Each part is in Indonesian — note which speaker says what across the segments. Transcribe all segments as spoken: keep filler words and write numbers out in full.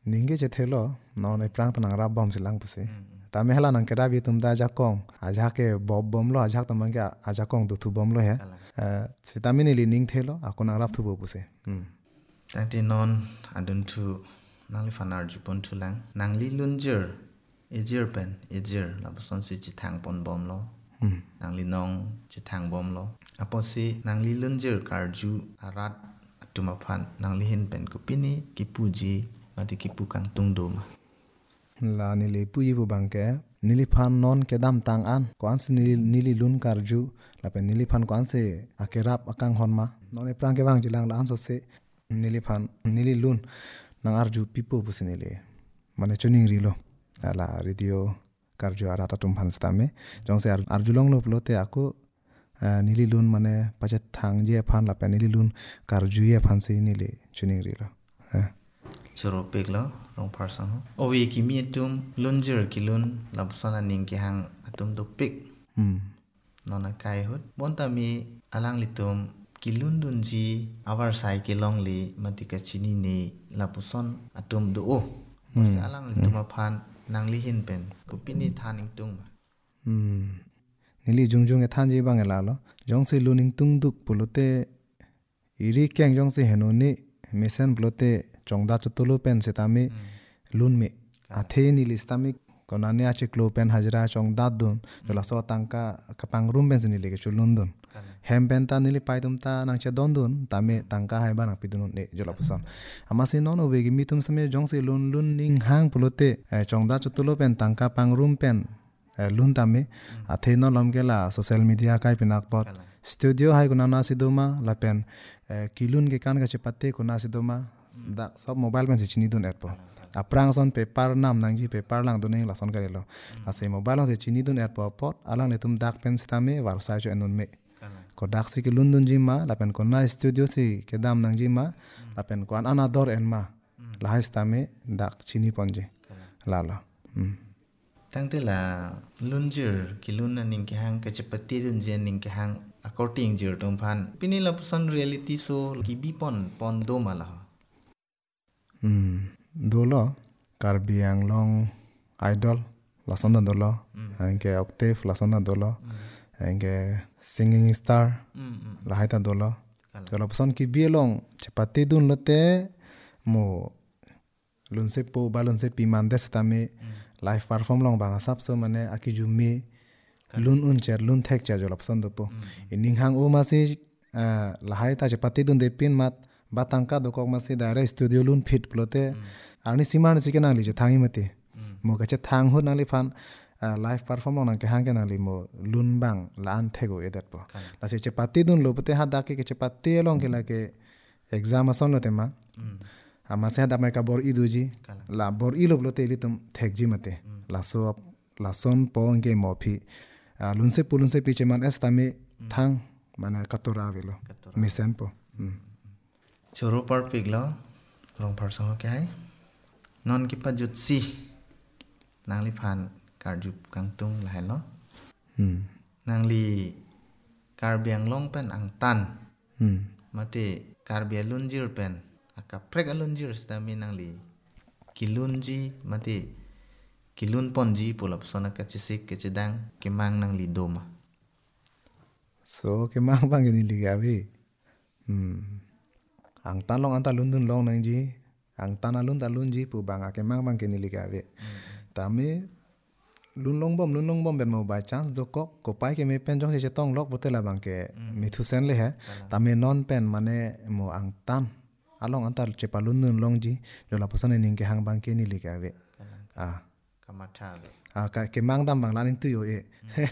Speaker 1: Ningge je thelo non e prang tanang rab bom silang pase. Ta me hela nang keda bi tum da ja kong aja ke bob bom lo aja tamang ke aja kong du thu bom lo he. Sitamini li ning thelo aku nang rab thu bo pase.
Speaker 2: Tangti non adun tu nang li fanar jupon tu lang nang li lunjer ejir pen ejir la son si chithang pon bom lo. Nang li nong chithang bom lo. Apo si nang li lunjer karju arat atumaphan nang li hin pen kupini kipuji mati kipu kang tungdo ma.
Speaker 1: La nili puyi bu bangke nili phan non kedam tang an kwan se nili nili lun karju la pe nili phan kwan se akerap akang hon ma non e prang ke bang jilang la an so se nili phan nili lun nang arju pipo bu se nili mane chuning ri lo ala radio karju arata tum phan stame jong se arju long lo plote aku nili lun mane pache thang je phan la pe nili lun karju ye phan se nili chuning ri lo
Speaker 2: Choro pek lo rong parsang ho owi ki mi tum lunjer ki lun labsana ning ki hang atum do pek nona kai hut bonta mi alang litum ki lun dun ji awar sai ki long li mati ka chini ne lapuson atum do o bose alang litum aphan nang li hin pen kupini thaning tung ma
Speaker 1: nili jung jung e than je bang la lo jong se luning tung duk pulote iri kyang jong se henoni mesen pulote chongda chutulu pen setami lun me athe ni listami konane ache klo pen hajra chongda dun jola so tangka kapang room pen ni lege chulun dun hem pen ta nili paitum ta nang che don dun tame tangka hai ba nang pidun ne jola pusan amasi non ovegi mitum same jong se lun lun ning hang pulote chongda chutulu pen tangka pang room pen lun tame athe no lomgela social media kai pinak pot studio hai kunana siduma la pen kilun ke kan ga chepate kuna siduma dak sob mobile pen se chini dun erpo aprang son paper nam nangji paper lang duning la son karelo ase mobile se chini dun erpo pot alang le tum dak pen stame war sai jo enun me ko dak si ke lundun jima la pen kona studio si ke dam nangji ma la pen ko an anador en ma la hai stame dak chini ponje la la
Speaker 2: tangte la lunjer ki lun ning ki hang ka chepati dun je ning ki hang according jir tum phan pini lapuson reality show ki bi pon pon do mala
Speaker 1: Hmm, dolo Karbi Anglong Idol lasonda dolo, angke Octave lasonda dolo, angke Singing Star lahaita dolo. Kalau pesan ki bielong cepati dun lote mo lunse po balunse pi mandes tame live perform long bang asap so mane aki jumi lun uncher lun thek cha jola pesan dopo. Ining hang o masih lahaita cepati dun depin mat batangka dokok masih daerah studio lun fit plote arni siman sikena li je thangi mate mo kache thang hu nali fan live perform nang ke hang ke nali mo lun bang lan thego edat po la se chepati dun lopote ha dake ke chepati long ke la ke exam ason lote ma ama se da mai ka bor iduji la bor ilo plote litum thekji mate la so la son po nge mo phi lun se pulun se piche man estame thang mana katora velo mesen po
Speaker 2: choro par piglo rong par so ke hai non ki pa jut si nang li phan kar jup kang tung la lo nang li kar biang long pen ang tan mate kar bia lun jir pen aka prek alun jir sta mi nang li kilun ji mate kilun pon ji pulap sona ka chisik ke chedang ke mang nang li doma
Speaker 1: so ke mang bang ni ligawe hmm ang tan long anta lun dun long nang ji ang tan alun ta lun ji pu bang ke mang bang ke ni ligawe tame lun long bom lun long bom ben mo by chance do kok ko pai ke me pen jong se tong lok bote la bang ke mithu sen le he tame non pen mane mo ang tan along anta chepa lun dun long ji jo la posane ning ke hang bang ke ni ligawe ah
Speaker 2: kamatha
Speaker 1: ah ka ke mang dam bang lanin tu yo e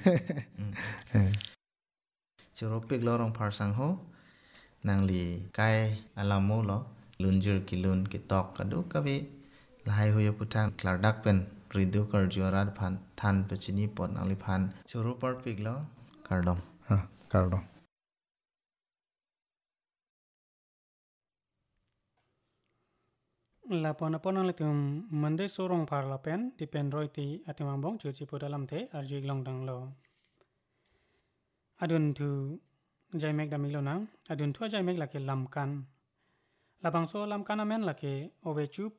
Speaker 2: choropik lorong phar sang ho nang li kai alamo lo lunjir ki lun ki tok kadu kabi lai hoyo putang klardak pen ridu kar juarat phan than pechini pot nang li phan choro par pik lo kardom
Speaker 1: ha kardom
Speaker 3: la pona pona le tum mande sorong par la pen dipen roi ti atimang bong chuchi po dalam the arju long dang lo adun tu jai mek damilo nang adun tu jai mek la ke lam kan la bang so lam kan amen la ke ove chup